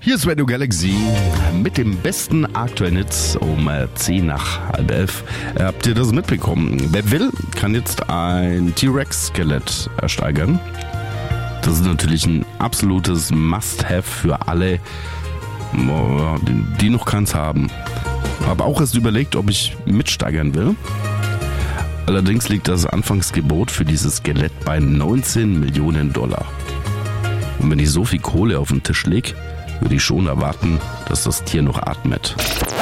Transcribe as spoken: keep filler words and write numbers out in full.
Hier ist Radio Galaxy mit dem besten aktuellen Hits um zehn nach halb elf. Habt ihr das mitbekommen? Wer will, kann jetzt ein T-Rex-Skelett ersteigern. Das ist natürlich ein absolutes Must-Have für alle, die noch keins haben. Habe auch erst überlegt, ob ich mitsteigern will. Allerdings liegt das Anfangsgebot für dieses Skelett bei neunzehn Millionen Dollar. Und wenn ich so viel Kohle auf den Tisch lege, würde ich schon erwarten, dass das Tier noch atmet.